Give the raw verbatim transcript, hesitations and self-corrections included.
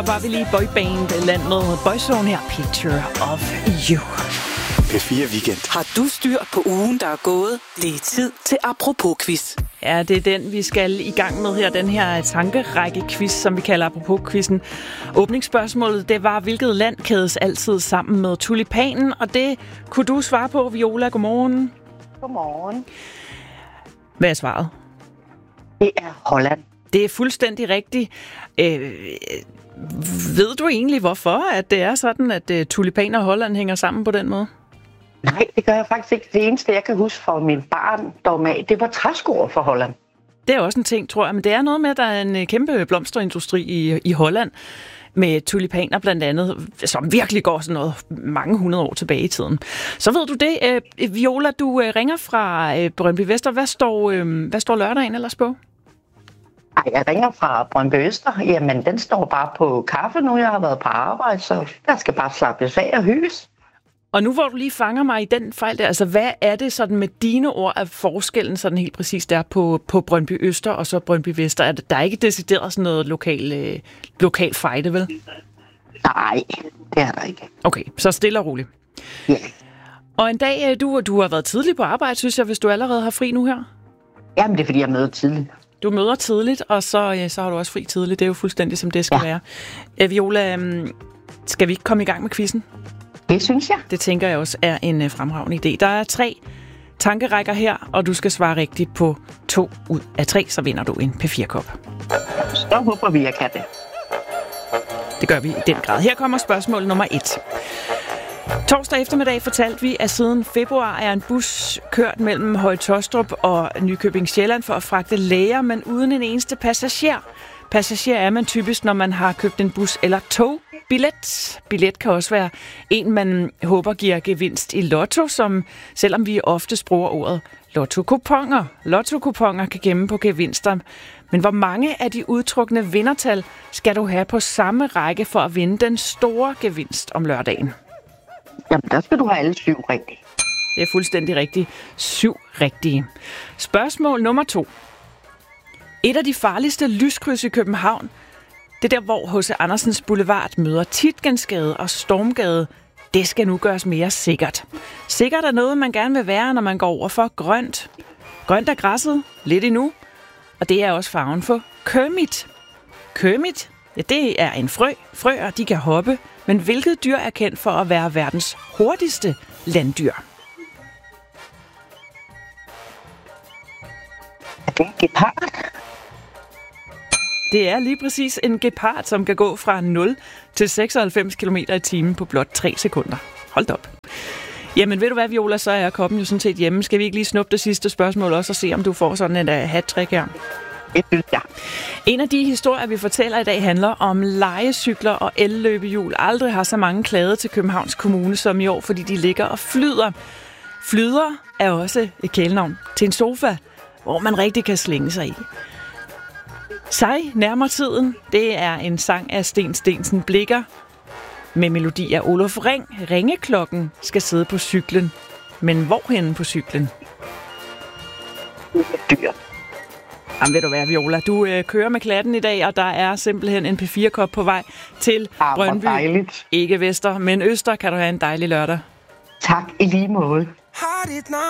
Og var vi lige boyband-land med Boyzone her, Picture of You. P fire Weekend. Har du styr på ugen, der er gået? Det er tid til Apropos-quiz. Ja, det er den, vi skal i gang med her. Den her tankerække-quiz, som vi kalder Apropos-quizzen. Åbningsspørgsmålet, det var, hvilket land kædes altid sammen med tulipanen? Og det kunne du svare på, Viola. Godmorgen. Godmorgen. Hvad er svaret? Det er Holland. Det er fuldstændig rigtigt. Øh, ved du egentlig, hvorfor at det er sådan, at uh, tulipaner og Holland hænger sammen på den måde? Nej, det gør jeg faktisk ikke. Det eneste, jeg kan huske fra min barn, dog det var træskoer for Holland. Det er også en ting, tror jeg. Men det er noget med, at der er en kæmpe blomsterindustri i, i Holland med tulipaner blandt andet, som virkelig går sådan noget mange hundrede år tilbage i tiden. Så ved du det, øh, Viola, du øh, ringer fra øh, Brøndby Vester. Hvad står, øh, hvad står lørdagen ellers på? Ej, jeg ringer fra Brøndby Øster. Jamen, den står bare på kaffe nu. Jeg har været på arbejde, så der skal bare slappes af og hygges. Og nu hvor du lige fanger mig i den fejl der, altså hvad er det sådan med dine ord af forskellen sådan helt præcis der på, på Brøndby Øster og så Brøndby Vester? Er det, der er ikke decideret sådan noget lokal, øh, lokal fejde, vel? Nej, det er der ikke. Okay, så stille og roligt. Ja. Og en dag, du, du har været tidlig på arbejde, synes jeg, hvis du allerede har fri nu her? Jamen, det er fordi, jeg møder tidligt. Du møder tidligt, og så, så har du også fri tidligt. Det er jo fuldstændig, som det skal ja. være. Æ, Viola, skal vi ikke komme i gang med quizzen? Det synes jeg. Det tænker jeg også er en fremragende idé. Der er tre tankerækker her, og du skal svare rigtigt på to ud af tre, så vinder du en P fire kop. Så håber vi, jeg kan det. Det gør vi i den grad. Her kommer spørgsmål nummer et. Torsdag eftermiddag fortalte vi, at siden februar er en bus kørt mellem Høje Taastrup og Nykøbing Sjælland for at fragte læger, men uden en eneste passager. Passager er man typisk, når man har købt en bus- eller togbillet. Billet kan også være en, man håber giver gevinst i lotto, som selvom vi ofte bruger ordet lotto-kuponer. Lotto-kuponer kan gemme på gevinster. Men hvor mange af de udtrukne vindertal skal du have på samme række for at vinde den store gevinst om lørdagen? Jamen, der skal du have alle syv rigtige. Det er fuldstændig rigtigt. Syv rigtige. Spørgsmål nummer to. Et af de farligste lyskryds i København, det er der, hvor H C Andersens Boulevard møder Tietgensgade og Stormgade. Det skal nu gøres mere sikkert. Sikkert er noget, man gerne vil være, når man går over for grønt. Grønt er græsset, lidt endnu. Og det er også farven for Kermit. Kermit, ja, det er en frø. Frøer, de kan hoppe. Men hvilket dyr er kendt for at være verdens hurtigste landdyr? Er det en gepard? Det er lige præcis en gepard, som kan gå fra nul til seksoghalvfems kilometer i timen på blot tre sekunder. Hold op. Jamen ved du hvad, Viola, så er koppen jo sådan set hjemme. Skal vi ikke lige snuppe det sidste spørgsmål også og se, om du får sådan en uh, hat-trick her? Det synes jeg. En af de historier, vi fortæller i dag, handler om lejecykler og elløbehjul. Aldrig har så mange klaget til Københavns Kommune som i år, fordi de ligger og flyder. Flyder er også et kælenavn til en sofa, hvor man rigtig kan slinge sig i. Sig nærmer tiden. Det er en sang af Sten Stensen Blikker med melodi af Olof Ring. Ringeklokken skal sidde på cyklen. Men hvorhenne på cyklen? Dyr. Jamen ved du hvad, Viola, du øh, kører med klatten i dag, og der er simpelthen en P fire kop på vej til Ah, Brøndby. dejligt. Ikke Vester, men Øster. Kan du have en dejlig lørdag. Tak i lige måde.